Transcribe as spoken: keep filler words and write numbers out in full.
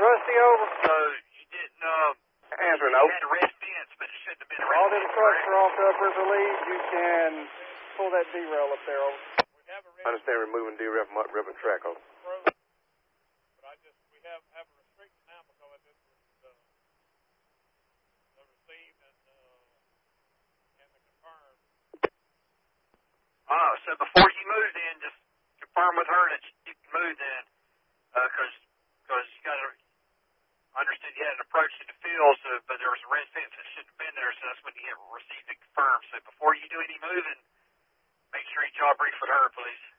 Rusty, over. So you didn't, um, Answering, you over. had the red fence, but it shouldn't have been a red All them fence. trucks correct? are off the upriver lead. You can pull that derail up there, over. Understand removing derail from upriver track, over. But I just, we have, have a restriction now because this was, uh, received and, uh, and the confirmed. Oh, so before you moved in, just confirm with her that you can move in, uh, cause, cause you gotta understand you had an approach to the field, so, but there was a red fence that shouldn't have been there, so that's when you received it confirmed. So before you do any moving, make sure you job brief with her, please.